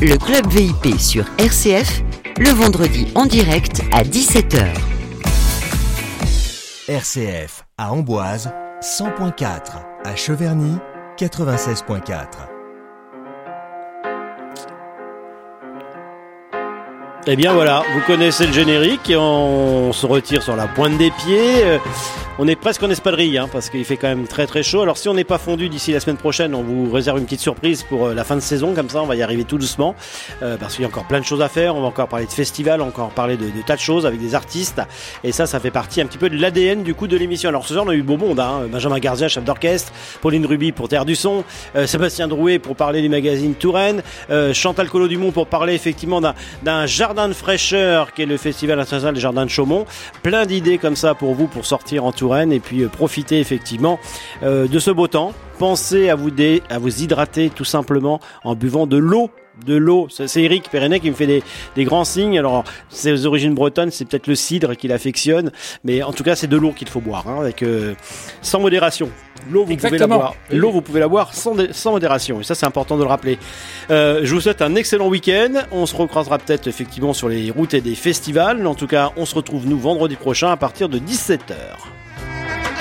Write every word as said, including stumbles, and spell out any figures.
Le Club V I P sur R C F, le vendredi en direct à dix-sept heures. R C F à Amboise, cent virgule quatre, à Cheverny, quatre-vingt-seize virgule quatre. Eh bien voilà, vous connaissez le générique et on se retire sur la pointe des pieds. On est presque en espadrille hein, parce qu'il fait quand même très très chaud. Alors si on n'est pas fondu d'ici la semaine prochaine, on vous réserve une petite surprise pour la fin de saison. Comme ça, on va y arriver tout doucement euh, parce qu'il y a encore plein de choses à faire. On va encore parler de festivals, on va encore parler de, de tas de choses avec des artistes. Et ça, ça fait partie un petit peu de l'A D N du coup de l'émission. Alors ce soir, on a eu beau monde. Hein. Benjamin Garzia, chef d'orchestre, Pauline Ruby pour Terre du Son, euh, Sébastien Drouet pour parler du magazine Touraine, euh, Chantal Collot-Dumont pour parler effectivement d'un, d'un jardin de fraîcheur qui est le Festival international des jardins de Chaumont. Plein d'idées comme ça pour vous pour sortir en Touraine et puis euh, profiter effectivement euh, de ce beau temps. Pensez à vous, dé, à vous hydrater tout simplement en buvant de l'eau. De l'eau, c'est Eric Perrenet qui me fait des, des grands signes. Alors, c'est aux origines bretonnes, c'est peut-être le cidre qu'il affectionne, mais en tout cas, c'est de l'eau qu'il faut boire, hein, avec euh, sans modération. L'eau, vous Exactement. pouvez la boire. L'eau, vous pouvez la boire sans, dé, sans modération. Et ça, c'est important de le rappeler. Euh, je vous souhaite un excellent week-end. On se recroisera peut-être effectivement sur les routes et des festivals. En tout cas, on se retrouve nous vendredi prochain à partir de dix-sept heures.